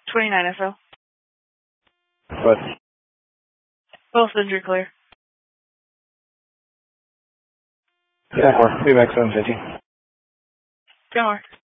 29 FL. What? Both injury clear. 10-4. Be back 7:15. 10-4.